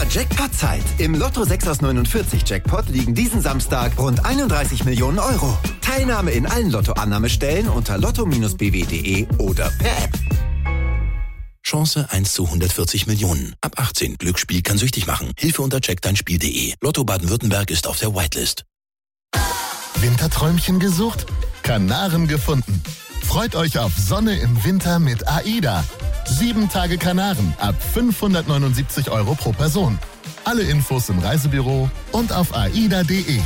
Jackpot-Zeit. Im Lotto 6 aus 49 Jackpot liegen diesen Samstag rund 31 Millionen Euro. Teilnahme in allen Lotto-Annahmestellen unter lotto-bw.de oder per App. Chance 1 zu 140 Millionen. Ab 18. Glücksspiel kann süchtig machen. Hilfe unter checkdeinspiel.de. Lotto Baden-Württemberg ist auf der Whitelist. Winterträumchen gesucht? Kanaren gefunden. Freut euch auf Sonne im Winter mit AIDA. 7 Tage Kanaren ab 579 Euro pro Person. Alle Infos im Reisebüro und auf aida.de.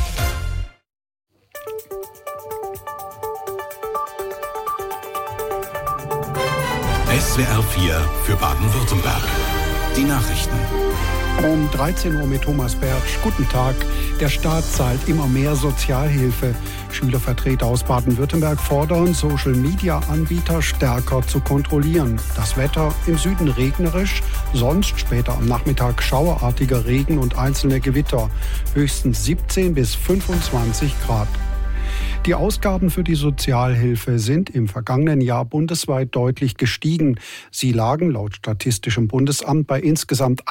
SWR 4 für Baden-Württemberg. Die Nachrichten. Um 13 Uhr mit Thomas Bertsch. Guten Tag. Der Staat zahlt immer mehr Sozialhilfe. Schülervertreter aus Baden-Württemberg fordern, Social-Media-Anbieter stärker zu kontrollieren. Das Wetter im Süden regnerisch, sonst später am Nachmittag schauerartiger Regen und einzelne Gewitter. Höchstens 17 bis 25 Grad. Die Ausgaben für die Sozialhilfe sind im vergangenen Jahr bundesweit deutlich gestiegen. Sie lagen laut Statistischem Bundesamt bei insgesamt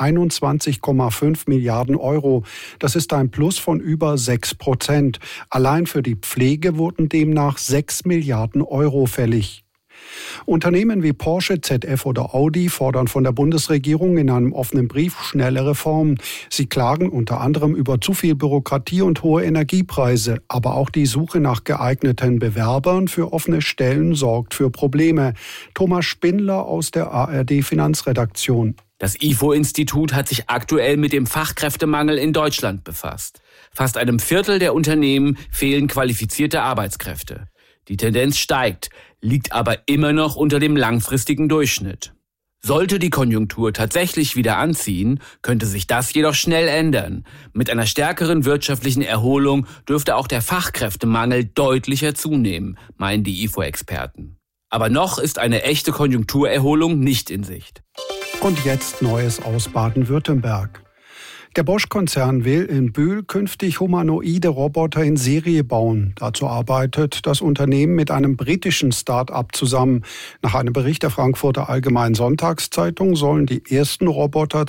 21,5 Milliarden Euro. Das ist ein Plus von über 6%. Allein für die Pflege wurden demnach 6 Milliarden Euro fällig. Unternehmen wie Porsche, ZF oder Audi fordern von der Bundesregierung in einem offenen Brief schnelle Reformen. Sie klagen unter anderem über zu viel Bürokratie und hohe Energiepreise. Aber auch die Suche nach geeigneten Bewerbern für offene Stellen sorgt für Probleme. Thomas Spindler aus der ARD-Finanzredaktion. Das IFO-Institut hat sich aktuell mit dem Fachkräftemangel in Deutschland befasst. Fast einem Viertel der Unternehmen fehlen qualifizierte Arbeitskräfte. Die Tendenz steigt, liegt aber immer noch unter dem langfristigen Durchschnitt. Sollte die Konjunktur tatsächlich wieder anziehen, könnte sich das jedoch schnell ändern. Mit einer stärkeren wirtschaftlichen Erholung dürfte auch der Fachkräftemangel deutlicher zunehmen, meinen die IFO-Experten. Aber noch ist eine echte Konjunkturerholung nicht in Sicht. Und jetzt Neues aus Baden-Württemberg. Der Bosch-Konzern will in Bühl künftig humanoide Roboter in Serie bauen. Dazu arbeitet das Unternehmen mit einem britischen Start-up zusammen. Nach einem Bericht der Frankfurter Allgemeinen Sonntagszeitung sollen die ersten Roboter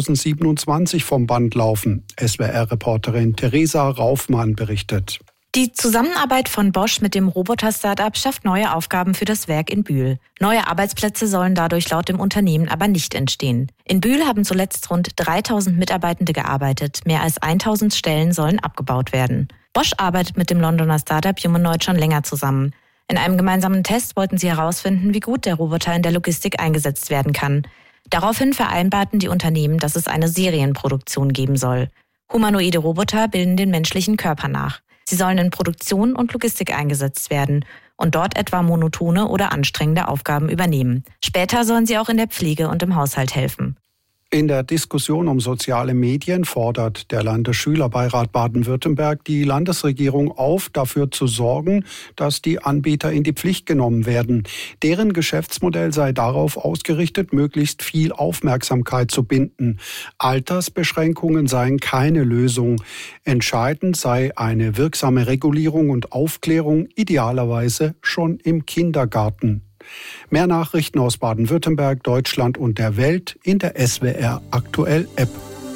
2027 vom Band laufen. SWR-Reporterin Theresa Raufmann berichtet. Die Zusammenarbeit von Bosch mit dem Roboter-Startup schafft neue Aufgaben für das Werk in Bühl. Neue Arbeitsplätze sollen dadurch laut dem Unternehmen aber nicht entstehen. In Bühl haben zuletzt rund 3000 Mitarbeitende gearbeitet. Mehr als 1000 Stellen sollen abgebaut werden. Bosch arbeitet mit dem Londoner Startup Humanoid schon länger zusammen. In einem gemeinsamen Test wollten sie herausfinden, wie gut der Roboter in der Logistik eingesetzt werden kann. Daraufhin vereinbarten die Unternehmen, dass es eine Serienproduktion geben soll. Humanoide Roboter bilden den menschlichen Körper nach. Sie sollen in Produktion und Logistik eingesetzt werden und dort etwa monotone oder anstrengende Aufgaben übernehmen. Später sollen sie auch in der Pflege und im Haushalt helfen. In der Diskussion um soziale Medien fordert der Landesschülerbeirat Baden-Württemberg die Landesregierung auf, dafür zu sorgen, dass die Anbieter in die Pflicht genommen werden. Deren Geschäftsmodell sei darauf ausgerichtet, möglichst viel Aufmerksamkeit zu binden. Altersbeschränkungen seien keine Lösung. Entscheidend sei eine wirksame Regulierung und Aufklärung, idealerweise schon im Kindergarten. Mehr Nachrichten aus Baden-Württemberg, Deutschland und der Welt in der SWR Aktuell App.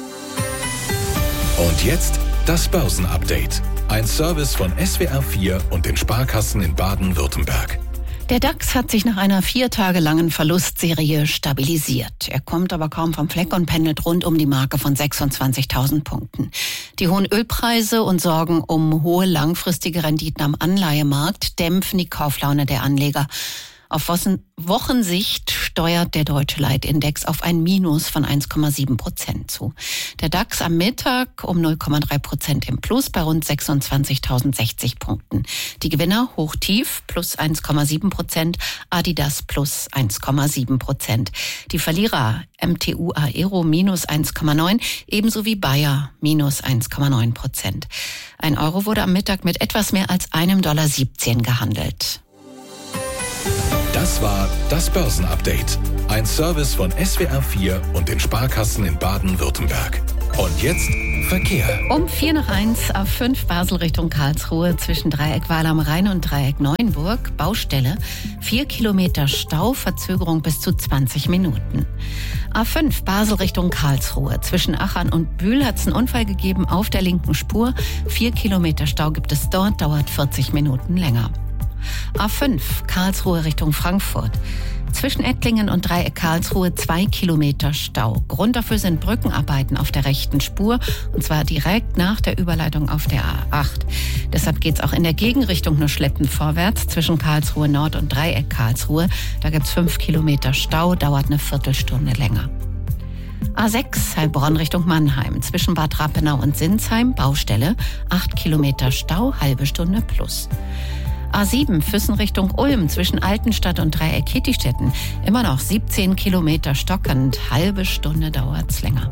Und jetzt das Börsenupdate. Ein Service von SWR 4 und den Sparkassen in Baden-Württemberg. Der DAX hat sich nach einer 4 Tage langen Verlustserie stabilisiert. Er kommt aber kaum vom Fleck und pendelt rund um die Marke von 26.000 Punkten. Die hohen Ölpreise und Sorgen um hohe langfristige Renditen am Anleihemarkt dämpfen die Kauflaune der Anleger. Auf Wochensicht steuert der Deutsche Leitindex auf ein Minus von 1,7% zu. Der DAX am Mittag um 0,3% im Plus bei rund 26.060 Punkten. Die Gewinner hoch-tief plus 1,7%, Adidas plus 1,7%. Die Verlierer MTU Aero minus 1,9%, ebenso wie Bayer minus 1,9%. Ein Euro wurde am Mittag mit etwas mehr als $1,17 gehandelt. Das war das Börsenupdate. Ein Service von SWR 4 und den Sparkassen in Baden-Württemberg. Und jetzt Verkehr. Um 4:04 A5 Basel Richtung Karlsruhe zwischen Dreieck Weil am Rhein und Dreieck Neuenburg. Baustelle. 4 Kilometer Stau, Verzögerung bis zu 20 Minuten. A5 Basel Richtung Karlsruhe. Zwischen Achern und Bühl hat es einen Unfall gegeben auf der linken Spur. 4 Kilometer Stau gibt es dort, dauert 40 Minuten länger. A5 Karlsruhe Richtung Frankfurt. Zwischen Ettlingen und Dreieck Karlsruhe 2 Kilometer Stau. Grund dafür sind Brückenarbeiten auf der rechten Spur, und zwar direkt nach der Überleitung auf der A8. Deshalb geht's auch in der Gegenrichtung nur schleppend vorwärts zwischen Karlsruhe Nord und Dreieck Karlsruhe. Da gibt's 5 Kilometer Stau, dauert eine Viertelstunde länger. A6 Heilbronn Richtung Mannheim. Zwischen Bad Rappenau und Sinsheim Baustelle. 8 Kilometer Stau, halbe Stunde plus. A7 Füssen Richtung Ulm zwischen Altenstadt und Dreieck Kittistetten. Immer noch 17 Kilometer stockend, halbe Stunde dauert's länger.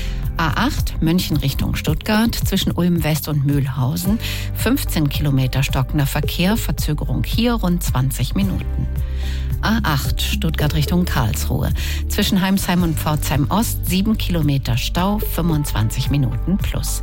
A8 München Richtung Stuttgart zwischen Ulm West und Mühlhausen. 15 Kilometer stockender Verkehr, Verzögerung hier rund 20 Minuten. A8 Stuttgart Richtung Karlsruhe. Zwischen Heimsheim und Pforzheim Ost 7 Kilometer Stau, 25 Minuten plus.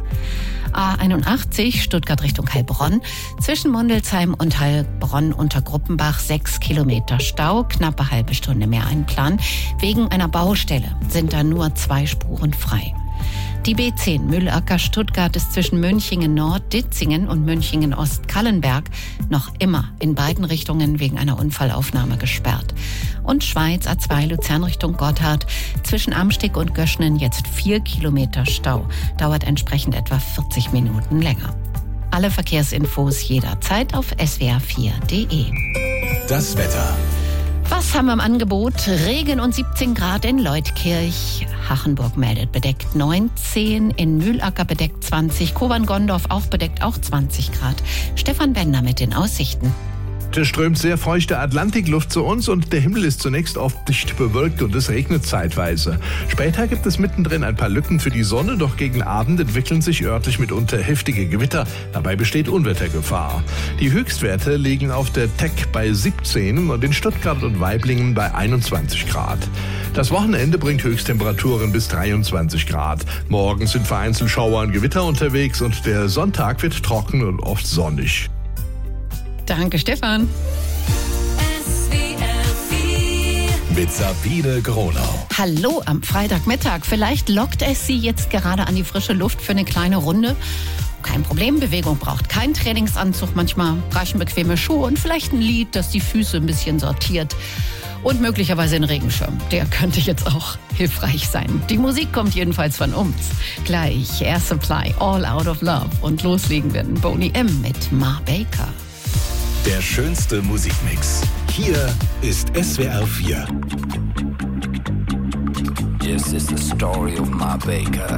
A81 Stuttgart Richtung Heilbronn. Zwischen Mondelsheim und Heilbronn unter Gruppenbach 6 Kilometer Stau, knappe halbe Stunde mehr einplanen. Wegen einer Baustelle sind da nur 2 Spuren frei. Die B10 Mühlacker Stuttgart ist zwischen Münchingen Nord, Ditzingen und Münchingen Ost Kallenberg noch immer in beiden Richtungen wegen einer Unfallaufnahme gesperrt. Und Schweiz A2 Luzern Richtung Gotthard zwischen Amsteg und Göschnen jetzt 4 Kilometer Stau. Dauert entsprechend etwa 40 Minuten länger. Alle Verkehrsinfos jederzeit auf swr4.de. Das Wetter. Was haben wir im Angebot? Regen und 17 Grad in Leutkirch. Hachenburg meldet bedeckt 19, in Mühlacker bedeckt 20, Kobern-Gondorf auch bedeckt, auch 20 Grad. Stefan Bender mit den Aussichten. Es strömt sehr feuchte Atlantikluft zu uns und der Himmel ist zunächst oft dicht bewölkt und es regnet zeitweise. Später gibt es mittendrin ein paar Lücken für die Sonne, doch gegen Abend entwickeln sich örtlich mitunter heftige Gewitter. Dabei besteht Unwettergefahr. Die Höchstwerte liegen auf der Teck bei 17 und in Stuttgart und Waiblingen bei 21 Grad. Das Wochenende bringt Höchsttemperaturen bis 23 Grad. Morgen sind vereinzelt Schauer und Gewitter unterwegs und der Sonntag wird trocken und oft sonnig. Danke, Stefan. Mit Sabine Gronau. Hallo am Freitagmittag. Vielleicht lockt es Sie jetzt gerade an die frische Luft für eine kleine Runde. Kein Problem, Bewegung braucht keinen Trainingsanzug. Manchmal reichen bequeme Schuhe und vielleicht ein Lied, das die Füße ein bisschen sortiert. Und möglicherweise ein Regenschirm. Der könnte jetzt auch hilfreich sein. Die Musik kommt jedenfalls von uns. Gleich Air Supply, All Out of Love. Und loslegen werden Boney M. mit Ma Baker. Der schönste Musikmix. Hier ist SWR 4. This is the story of Ma Baker.